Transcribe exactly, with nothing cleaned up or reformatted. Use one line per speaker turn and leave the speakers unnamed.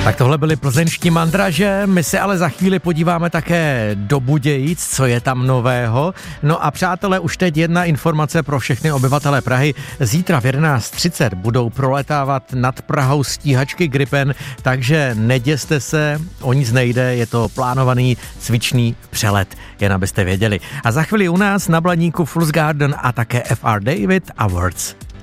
Tak tohle byly plzeňští Mandraže, my se ale za chvíli podíváme také do Budějic, co je tam nového. No a přátelé, už teď jedna informace pro všechny obyvatele Prahy. Zítra v jedenáct třicet budou proletávat nad Prahou stíhačky Gripen, takže neděste se, o nic nejde, je to plánovaný cvičný přelet, jen abyste věděli. A za chvíli u nás na Blaníku Fools Garden a také F R David Awards.